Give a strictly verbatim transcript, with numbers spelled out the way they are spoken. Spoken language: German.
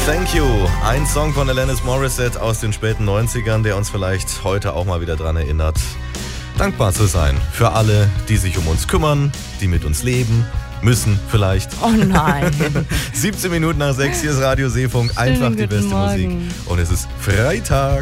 Thank You. Ein Song von Alanis Morissette aus den späten neunzigern, der uns vielleicht heute auch mal wieder daran erinnert, dankbar zu sein für alle, die sich um uns kümmern, die mit uns leben, müssen vielleicht. Oh nein. siebzehn Minuten nach sechs, hier ist Radio Seefunk, einfach die beste Morgen. Musik. Und es ist Freitag.